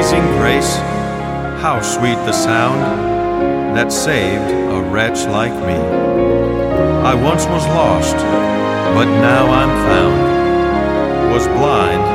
Amazing grace, how sweet the sound that saved a wretch like me. I once was lost, but now I'm found, was blind,